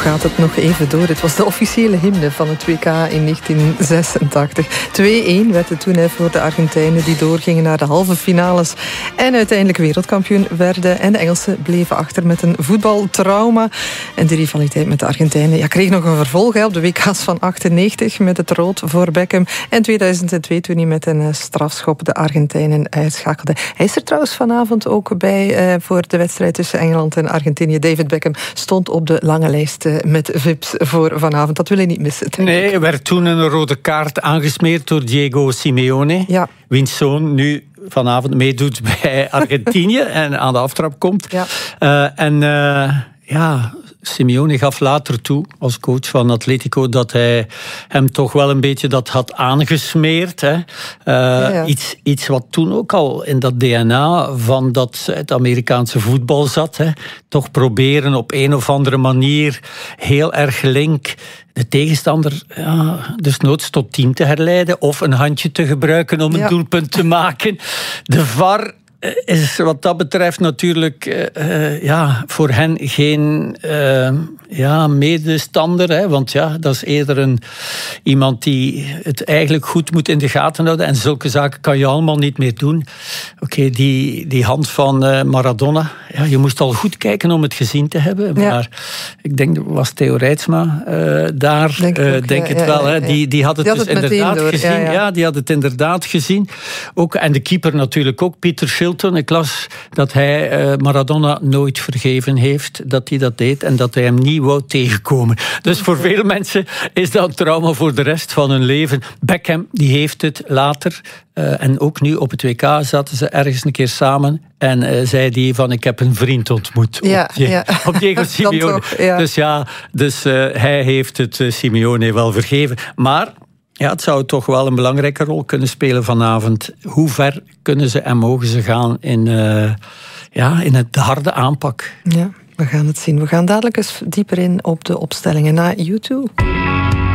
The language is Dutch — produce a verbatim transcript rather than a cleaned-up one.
gaat het nog even door. Het was de officiële hymne van het W K in negentien zesentachtig. twee-één werd het toen hè, voor de Argentijnen die doorgingen naar de halve finales en uiteindelijk wereldkampioen werden. En de Engelsen bleven achter met een voetbaltrauma. En de rivaliteit met de Argentijnen ja, kreeg nog een vervolg hè, op de W K's van achtennegentig met het rood voor Beckham. En tweeduizend twee toen hij met een strafschop de Argentijnen uitschakelde. Hij is er trouwens vanavond ook bij eh, voor de wedstrijd tussen Engeland en Argentinië. David Beckham stond op de lange lijst eh, met V I P's voor vanavond. Dat wil je niet missen. Nee, er werd toen een rode kaart aangesmeerd door Diego Simeone. Ja. Wiens zoon nu vanavond meedoet bij Argentinië en aan de aftrap komt. Ja. Uh, en uh, ja... Simeone gaf later toe, als coach van Atletico, dat hij hem toch wel een beetje dat had aangesmeerd. Hè. Uh, ja, ja. Iets, iets wat toen ook al in dat D N A van dat het Amerikaanse voetbal zat. Hè. Toch proberen op een of andere manier heel erg link de tegenstander ja, dus noods tot team te herleiden of een handje te gebruiken om een ja. doelpunt te maken. De V A R is wat dat betreft natuurlijk uh, ja, voor hen geen uh, ja, medestander. Hè, want ja, dat is eerder een, iemand die het eigenlijk goed moet in de gaten houden. En zulke zaken kan je allemaal niet meer doen. Oké, okay, die, die hand van uh, Maradona. Ja, je moest al goed kijken om het gezien te hebben. Maar ja. ik denk, was Theo Reitsma uh, daar? Denk, uh, ook, denk ja, het ja, wel. Ja, ja. Die, die had het die dus had het inderdaad door, gezien. Ja, ja. ja, die had het inderdaad gezien. Ook, en de keeper natuurlijk ook, Pieter Schild. Ik las dat hij uh, Maradona nooit vergeven heeft dat hij dat deed en dat hij hem niet wou tegenkomen. Dus voor veel mensen is dat een trauma voor de rest van hun leven. Beckham die heeft het later uh, en ook nu op het W K zaten ze ergens een keer samen en uh, zei die van ik heb een vriend ontmoet ja, op, die, ja. op Diego Simeone. Toch, ja. Dus ja, dus uh, hij heeft het uh, Simeone wel vergeven. Maar ja, het zou toch wel een belangrijke rol kunnen spelen vanavond. Hoe ver kunnen ze en mogen ze gaan in, uh, ja, in het harde aanpak? Ja, we gaan het zien. We gaan dadelijk eens dieper in op de opstellingen na U twee.